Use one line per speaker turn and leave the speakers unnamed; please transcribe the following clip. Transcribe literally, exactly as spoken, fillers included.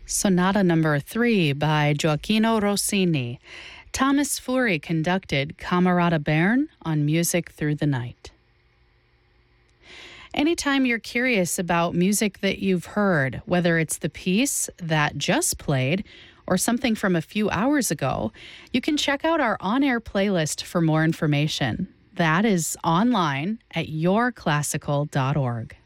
Sonata Number three by Gioacchino Rossini. Thomas Fury conducted Camerata Bern on Music Through the Night. Anytime you're curious about music that you've heard, whether it's the piece that just played or something from a few hours ago, you can check out our on-air playlist for more information. That is online at your classical dot org.